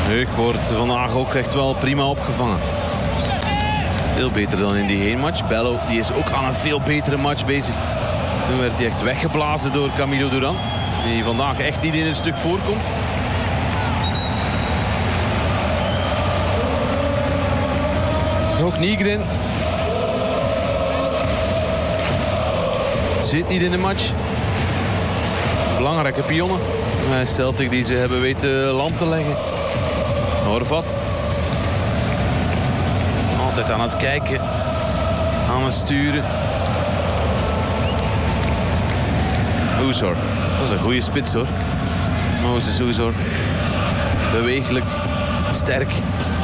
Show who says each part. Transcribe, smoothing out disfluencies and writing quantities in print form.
Speaker 1: Heug wordt vandaag ook echt wel prima opgevangen. Veel beter dan in die heenmatch. Bello die is ook aan een veel betere match bezig. Nu werd hij echt weggeblazen door Camilo Duran. Die vandaag echt niet in het stuk voorkomt. Nog Nygren. Zit niet in de match. Belangrijke pionnen. Celtic die ze hebben weten land te leggen. Horvat. Altijd aan het kijken. Aan het sturen. Uzor. Dat is een goede spits hoor. Moses Uzor. Beweeglijk. Sterk.